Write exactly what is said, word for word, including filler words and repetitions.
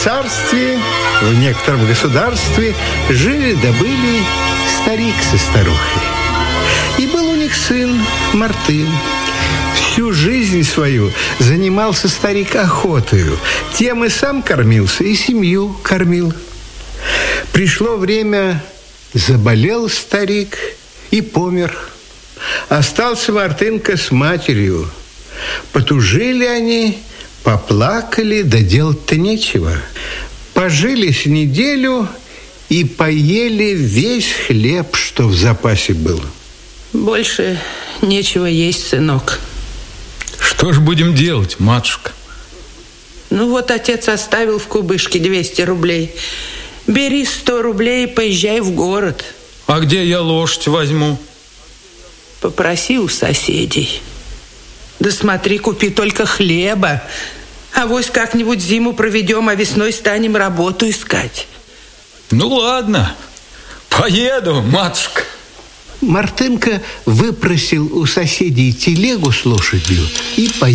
В царстве, в некотором государстве жили да были старик со старухой. И был у них сын Мартын. Всю жизнь свою занимался старик охотою. Тем и сам кормился, и семью кормил. Пришло время, заболел старик и помер. Остался Мартынка с матерью. Потужили они, поплакали, да делать-то нечего. Пожили с неделю и поели весь хлеб, что в запасе был. Больше нечего есть, сынок. Что ж будем делать, матушка? Ну вот отец оставил в кубышке двести рублей. Бери сто рублей и поезжай в город. А где я лошадь возьму? Попроси у соседей. Да смотри, купи только хлеба. Авось как-нибудь зиму проведем, а весной станем работу искать. Ну ладно, поеду, матушка. Мартынка выпросил у соседей телегу с лошадью и поехал.